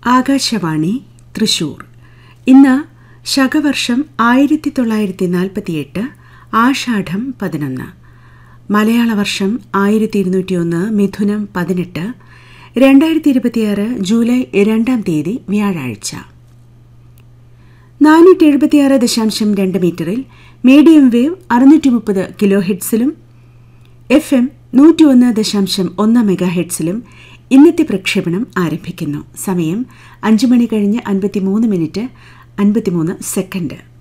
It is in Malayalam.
ആകാശവാണി തൃശൂർ. ഇന്ന് ശകവർഷം 1948 ആഷാഢം 11, മലയാള വർഷം 1201 മിഥുനം 18, 2026 ജൂലൈ 2 വ്യാഴാഴ്ച. 476.2 മീറ്ററിൽ medium wave 630 kilo ഹെഡ്സിലും FM 101.1 mega ഹെഡ്സിലും ഇന്നത്തെ പ്രക്ഷേപണം ആരംഭിക്കുന്നു. സമയം 5 മണി കഴിഞ്ഞ് 53 മിനിറ്റ് 53 സെക്കൻഡ്.